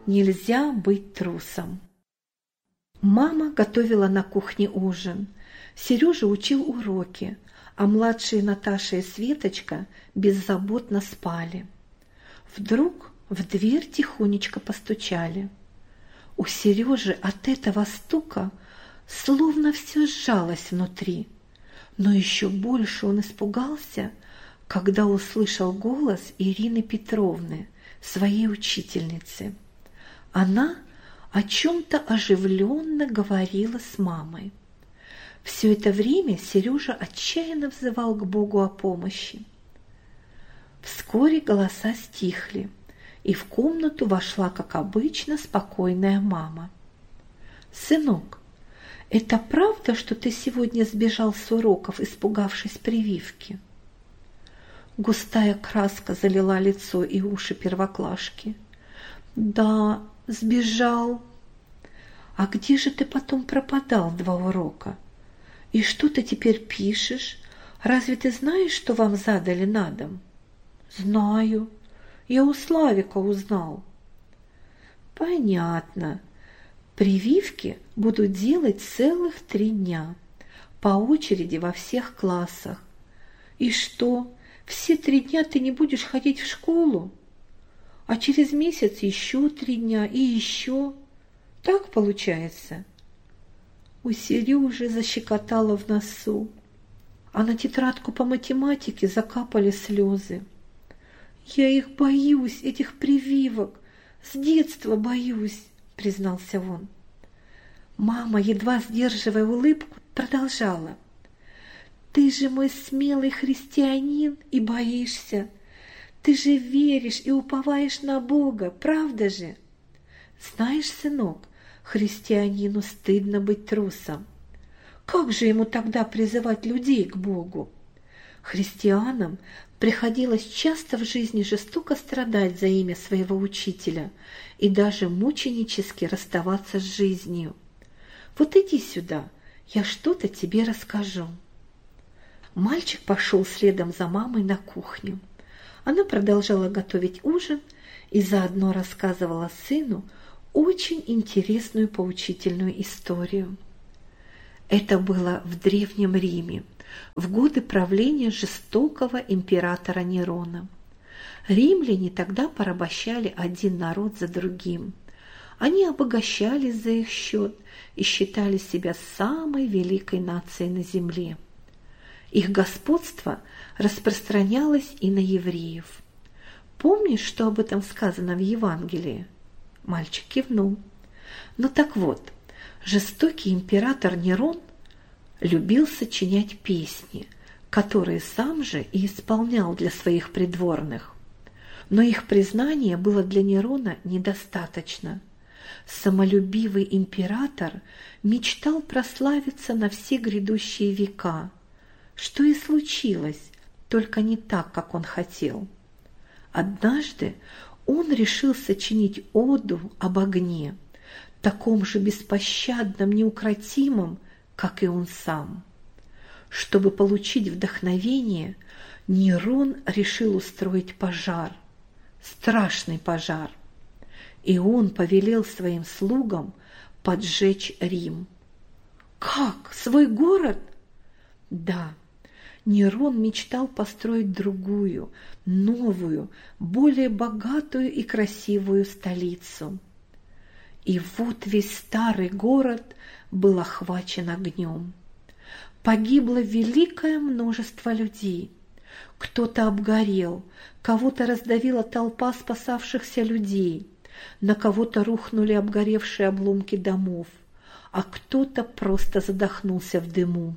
нельзя быть трусом. Мама готовила на кухне ужин. Сережа учил уроки, а младшие Наташа и Светочка беззаботно спали. Вдруг в дверь тихонечко постучали. У Сережи от этого стука словно все сжалось внутри, но еще больше он испугался, когда услышал голос Ирины Петровны, своей учительницы. Она о чем-то оживленно говорила с мамой. Все это время Сережа отчаянно взывал к Богу о помощи. Вскоре голоса стихли, и в комнату вошла, как обычно, спокойная мама. «Сынок, это правда, что ты сегодня сбежал с уроков, испугавшись прививки?» Густая краска залила лицо и уши первоклашки. «Да, сбежал. А где же ты потом пропадал 2 урока? И что ты теперь пишешь? Разве ты знаешь, что вам задали на дом?» «Знаю. Я у Славика узнал». «Понятно. Прививки будут делать целых 3 дня, по очереди во всех классах. И что, все 3 дня ты не будешь ходить в школу? А через месяц еще 3 дня и еще. Так получается?» У Сережи защекотало в носу, а на тетрадку по математике закапали слезы. «Я их боюсь, этих прививок, с детства боюсь», — признался он. Мама, едва сдерживая улыбку, продолжала. «Ты же мой смелый христианин и боишься. Ты же веришь и уповаешь на Бога, правда же? Знаешь, сынок, христианину стыдно быть трусом. Как же ему тогда призывать людей к Богу? Христианам приходилось часто в жизни жестоко страдать за имя своего учителя и даже мученически расставаться с жизнью. Вот иди сюда, я что-то тебе расскажу». Мальчик пошел следом за мамой на кухню. Она продолжала готовить ужин и заодно рассказывала сыну очень интересную поучительную историю. Это было в Древнем Риме, в годы правления жестокого императора Нерона. Римляне тогда порабощали один народ за другим. Они обогащались за их счет и считали себя самой великой нацией на земле. Их господство распространялось и на евреев. Помнишь, что об этом сказано в Евангелии? Мальчик кивнул. Ну так вот, жестокий император Нерон любил сочинять песни, которые сам же и исполнял для своих придворных. Но их признания было для Нерона недостаточно. Самолюбивый император мечтал прославиться на все грядущие века, что и случилось, только не так, как он хотел. Однажды он решил сочинить оду об огне, таком же беспощадном, неукротимом, как и он сам. Чтобы получить вдохновение, Нерон решил устроить пожар, страшный пожар, и он повелел своим слугам поджечь Рим. Как? Свой город? Да. Нерон мечтал построить другую, новую, более богатую и красивую столицу. И вот весь старый город был охвачен огнем. Погибло великое множество людей. Кто-то обгорел, кого-то раздавила толпа спасавшихся людей, на кого-то рухнули обгоревшие обломки домов, а кто-то просто задохнулся в дыму.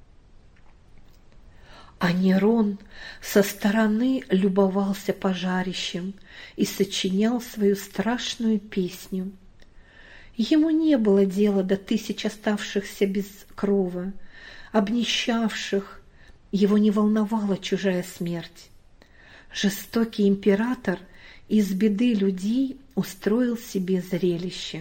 А Нерон со стороны любовался пожарищем и сочинял свою страшную песню. Ему не было дела до 1000 оставшихся без крова, обнищавших, его не волновала чужая смерть. Жестокий император из беды людей устроил себе зрелище.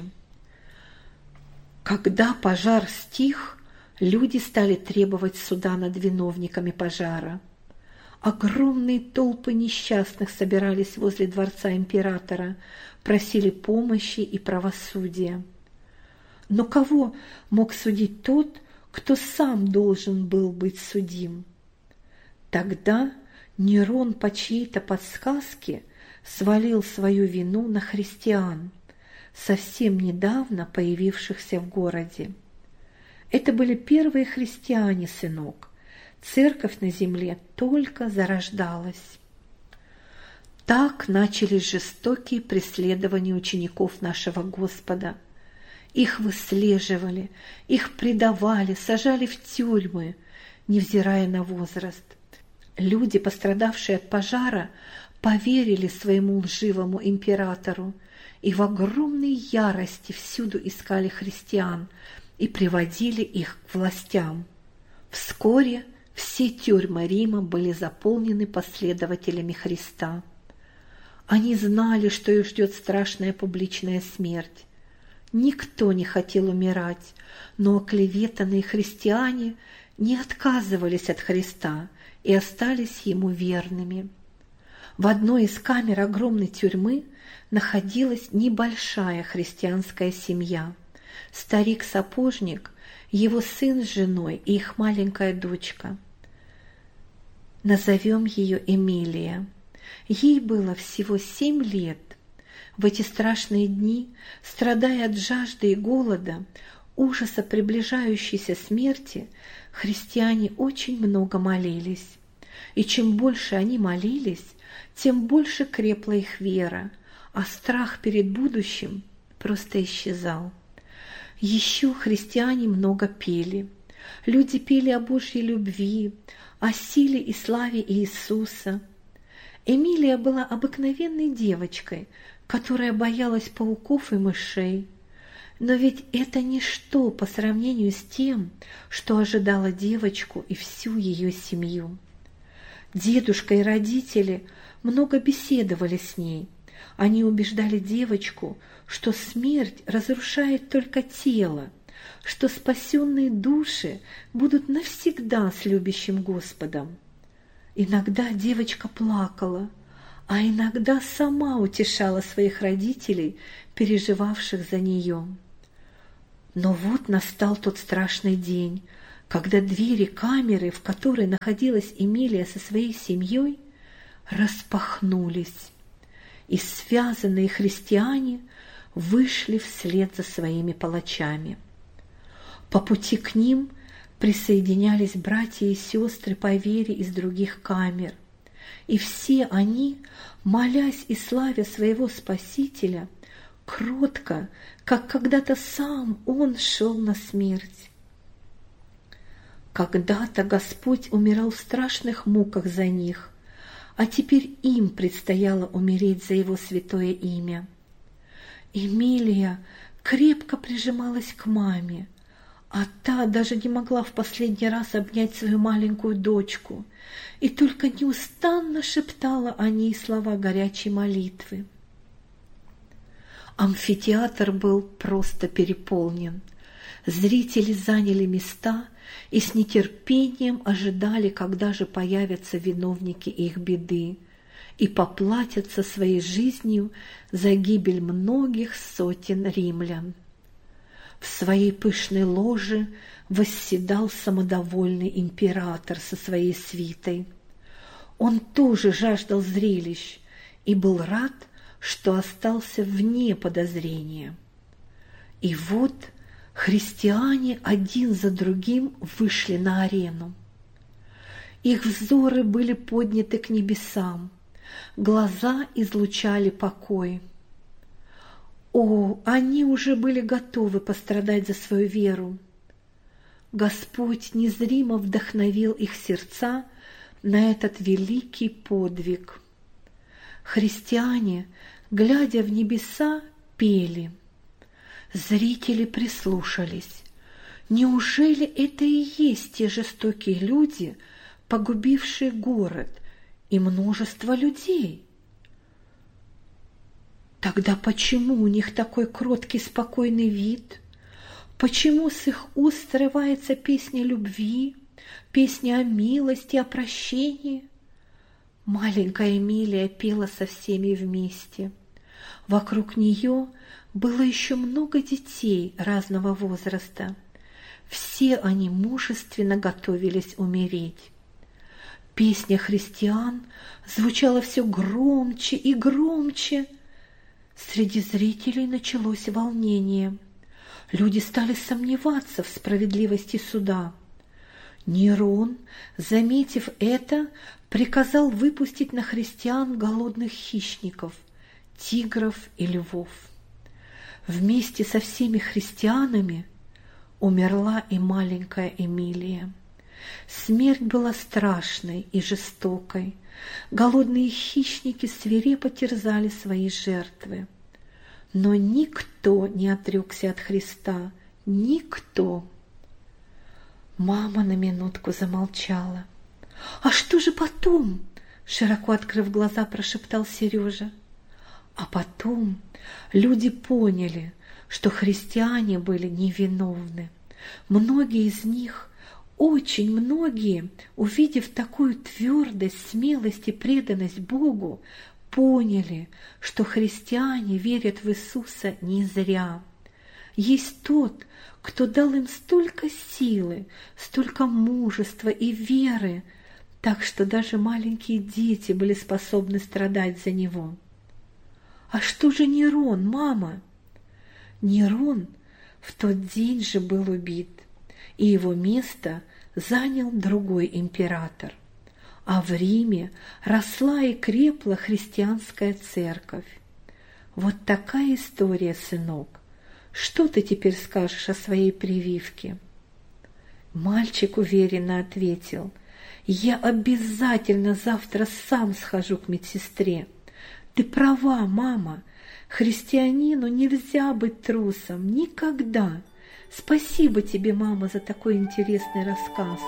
Когда пожар стих, люди стали требовать суда над виновниками пожара. Огромные толпы несчастных собирались возле дворца императора, просили помощи и правосудия. Но кого мог судить тот, кто сам должен был быть судим? Тогда Нерон по чьей-то подсказке свалил свою вину на христиан, совсем недавно появившихся в городе. Это были первые христиане, сынок. Церковь на земле только зарождалась. Так начались жестокие преследования учеников нашего Господа. Их выслеживали, их предавали, сажали в тюрьмы, невзирая на возраст. Люди, пострадавшие от пожара, поверили своему лживому императору и в огромной ярости всюду искали христиан и приводили их к властям. Вскоре все тюрьмы Рима были заполнены последователями Христа. Они знали, что их ждет страшная публичная смерть. Никто не хотел умирать, но оклеветанные христиане не отказывались от Христа и остались ему верными. В одной из камер огромной тюрьмы находилась небольшая христианская семья. Старик-сапожник, его сын с женой и их маленькая дочка. Назовем ее Эмилия. Ей было всего 7 лет. В эти страшные дни, страдая от жажды и голода, ужаса приближающейся смерти, христиане очень много молились. И чем больше они молились, тем больше крепла их вера, а страх перед будущим просто исчезал. Еще христиане много пели. Люди пели о Божьей любви, о силе и славе Иисуса. Эмилия была обыкновенной девочкой, которая боялась пауков и мышей. Но ведь это ничто по сравнению с тем, что ожидало девочку и всю ее семью. Дедушка и родители много беседовали с ней. Они убеждали девочку, что смерть разрушает только тело, что спасенные души будут навсегда с любящим Господом. Иногда девочка плакала, а иногда сама утешала своих родителей, переживавших за нее. Но вот настал тот страшный день, когда двери камеры, в которой находилась Эмилия со своей семьей, распахнулись, и связанные христиане вышли вслед за своими палачами. По пути к ним присоединялись братья и сестры по вере из других камер, и все они, молясь и славя своего Спасителя, кротко, как когда-то сам Он шел на смерть. Когда-то Господь умирал в страшных муках за них, а теперь им предстояло умереть за Его святое имя. Эмилия крепко прижималась к маме, а та даже не могла в последний раз обнять свою маленькую дочку и только неустанно шептала о ней слова горячей молитвы. Амфитеатр был просто переполнен. Зрители заняли места и с нетерпением ожидали, когда же появятся виновники их беды и поплатятся своей жизнью за гибель многих сотен римлян. В своей пышной ложе восседал самодовольный император со своей свитой. Он тоже жаждал зрелищ и был рад, что остался вне подозрения. И вот христиане один за другим вышли на арену. Их взоры были подняты к небесам, глаза излучали покой. О, они уже были готовы пострадать за свою веру. Господь незримо вдохновил их сердца на этот великий подвиг. Христиане, глядя в небеса, пели. Зрители прислушались. Неужели это и есть те жестокие люди, погубившие город и множество людей? Тогда почему у них такой кроткий, спокойный вид? Почему с их уст срывается песня любви, песня о милости, о прощении? Маленькая Эмилия пела со всеми вместе. Вокруг нее было еще много детей разного возраста. Все они мужественно готовились умереть. Песня христиан звучала все громче и громче. Среди зрителей началось волнение. Люди стали сомневаться в справедливости суда. Нерон, заметив это, приказал выпустить на христиан голодных хищников, тигров и львов. Вместе со всеми христианами умерла и маленькая Эмилия. Смерть была страшной и жестокой. Голодные хищники свирепо терзали свои жертвы. Но никто не отрекся от Христа, никто. Мама на минутку замолчала. «А что же потом?» – широко открыв глаза, прошептал Сережа. А потом люди поняли, что христиане были невиновны. Многие из них, очень многие, увидев такую твердость, смелость и преданность Богу, поняли, что христиане верят в Иисуса не зря. Есть тот, кто дал им столько силы, столько мужества и веры, так что даже маленькие дети были способны страдать за него. А что же Нерон, мама? Нерон в тот день же был убит, и его место занял другой император. А в Риме росла и крепла христианская церковь. Вот такая история, сынок. Что ты теперь скажешь о своей прививке?» Мальчик уверенно ответил: «Я обязательно завтра сам схожу к медсестре. Ты права, мама, христианину нельзя быть трусом, никогда. Спасибо тебе, мама, за такой интересный рассказ».